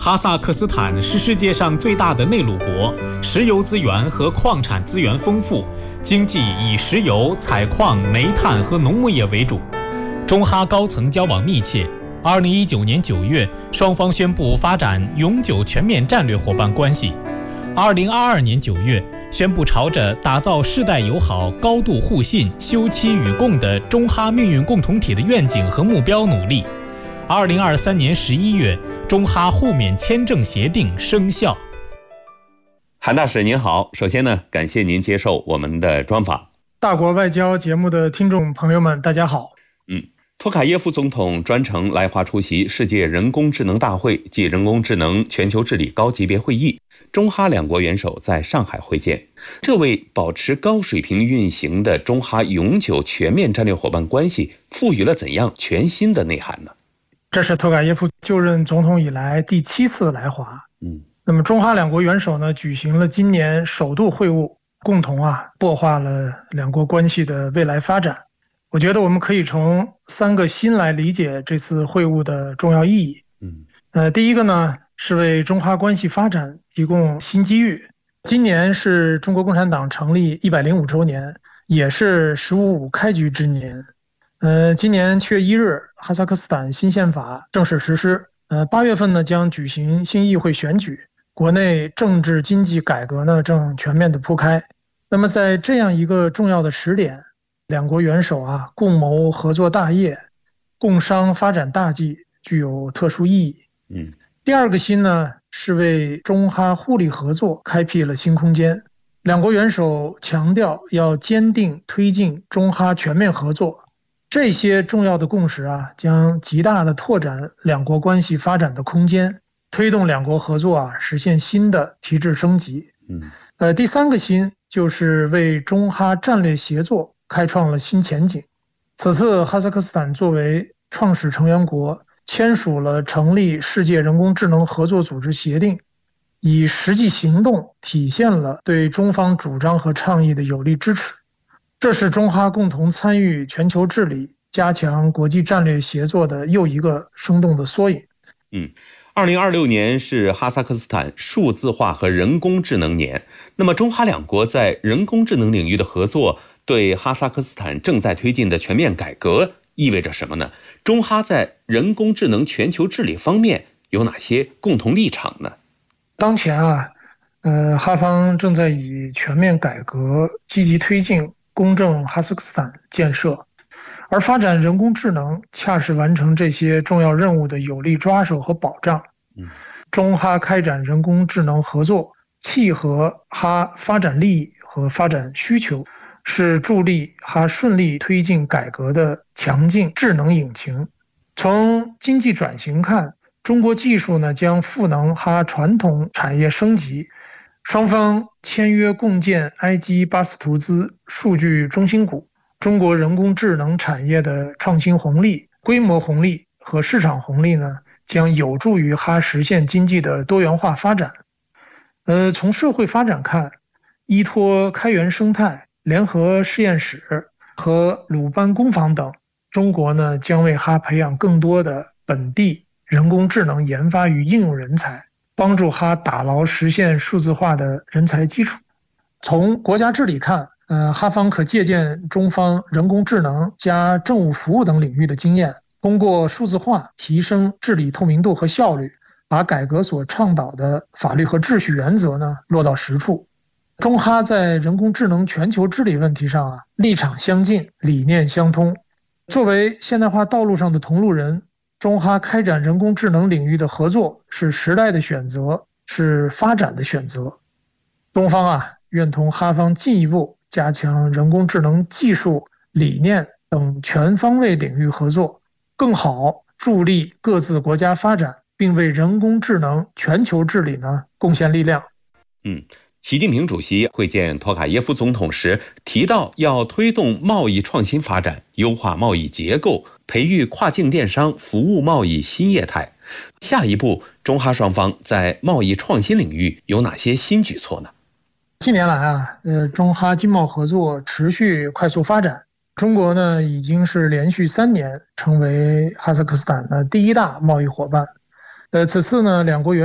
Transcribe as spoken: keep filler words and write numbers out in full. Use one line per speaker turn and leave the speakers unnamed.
哈萨克斯坦是世界上最大的内陆国，石油资源和矿产资源丰富，经济以石油、采矿、煤炭和农牧业为主。中哈高层交往密切。二零一九年九月，双方宣布发展永久全面战略伙伴关系。二零二二年九月，宣布朝着打造世代友好、高度互信、休戚与共的中哈命运共同体的愿景和目标努力。二零二三年十一月，中哈互免签证协定生效。
韩大使您好，首先呢，感谢您接受我们的专访。
大国外交节目的听众朋友们，大家好。
嗯。托卡耶夫总统专程来华出席世界人工智能大会暨人工智能全球治理高级别会议，中哈两国元首在上海会见，这为保持高水平运行的中哈永久全面战略伙伴关系赋予了怎样全新的内涵呢？
这是托卡耶夫就任总统以来第七次来华。
嗯，
那么中哈两国元首呢举行了今年首度会晤，共同啊擘画了两国关系的未来发展。我觉得我们可以从三个新来理解这次会晤的重要意义。
嗯，
呃，第一个呢是为中哈关系发展提供新机遇。今年是中国共产党成立一百零五周年，也是十五五开局之年。呃，今年七月一日，哈萨克斯坦新宪法正式实施。呃，八月份呢将举行新议会选举，国内政治经济改革呢正全面的铺开。那么在这样一个重要的时点，两国元首啊共谋合作大业，共商发展大计，具有特殊意义。
嗯，
第二个新呢是为中哈互利合作开辟了新空间。两国元首强调要坚定推进中哈全面合作，这些重要的共识啊将极大的拓展两国关系发展的空间，推动两国合作啊实现新的提质升级。
嗯，
呃，第三个新就是为中哈战略协作开创了新前景。此次哈萨克斯坦作为创始成员国，签署了成立世界人工智能合作组织协定，以实际行动体现了对中方主张和倡议的有力支持。这是中哈共同参与全球治理、加强国际战略协作的又一个生动的缩影。
嗯，二零二六年是哈萨克斯坦数字化和人工智能年。那么中哈两国在人工智能领域的合作，对哈萨克斯坦正在推进的全面改革意味着什么呢？中哈在人工智能全球治理方面有哪些共同立场呢？
当前啊，呃，哈方正在以全面改革积极推进公正哈萨克斯坦建设，而发展人工智能恰是完成这些重要任务的有力抓手和保障。
嗯，
中哈开展人工智能合作，契合哈发展利益和发展需求，是助力哈顺利推进改革的强劲智能引擎。从经济转型看，中国技术呢将赋能哈传统产业升级，双方签约共建埃及巴斯图兹数据中心谷。中国人工智能产业的创新红利、规模红利和市场红利呢，将有助于哈实现经济的多元化发展。呃，从社会发展看，依托开源生态、联合实验室和鲁班工坊等，中国呢将为哈培养更多的本地人工智能研发与应用人才，帮助哈打牢实现数字化的人才基础。从国家治理看，呃，哈方可借鉴中方人工智能加政务服务等领域的经验，通过数字化提升治理透明度和效率，把改革所倡导的法律和秩序原则呢落到实处。中哈在人工智能全球治理问题上啊，立场相近，理念相通。作为现代化道路上的同路人，中哈开展人工智能领域的合作是时代的选择，是发展的选择。中方啊，愿同哈方进一步加强人工智能技术、理念等全方位领域合作，更好助力各自国家发展，并为人工智能全球治理呢贡献力量。
嗯。习近平主席会见托卡耶夫总统时提到，要推动贸易创新发展，优化贸易结构，培育跨境电商服务贸易新业态。下一步，中哈双方在贸易创新领域有哪些新举措呢？
近年来啊，呃，中哈经贸合作持续快速发展。中国呢，已经是连续三年成为哈萨克斯坦的第一大贸易伙伴。呃，此次呢，两国元